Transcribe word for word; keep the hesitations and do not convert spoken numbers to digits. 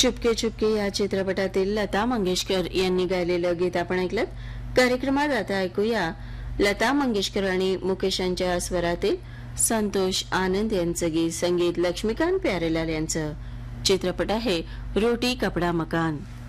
चुपके चुपके या चित्रपटातील लता मंगेशकर यांनी गायलेलं गीत आपण ऐकलं। कार्यक्रमात आता ऐकूया लता मंगेशकर आणि मुकेश यांच्या स्वरातील संतोष आनंद यांचं गीत। संगीत लक्ष्मीकांत प्यारेलाल यांचं। चित्रपट आहे रोटी कपडा मकान।